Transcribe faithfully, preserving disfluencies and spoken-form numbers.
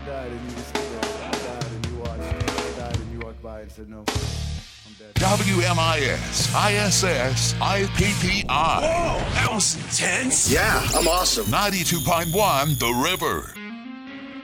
died and you just stood there. I died and you watched. I died and you walked by and said no. I'm dead. W M I S, I S S, I P P I. Whoa, that was intense. Yeah, I'm awesome. ninety-two point one The River.